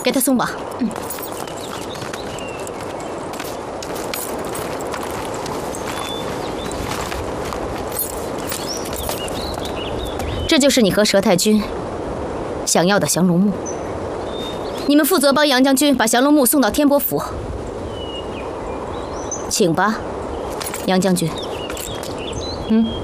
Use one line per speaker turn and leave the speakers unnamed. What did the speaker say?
给他松绑。这就是你和佘太君想要的降龙木。你们负责帮杨将军把降龙木送到天波府。请吧，杨将军。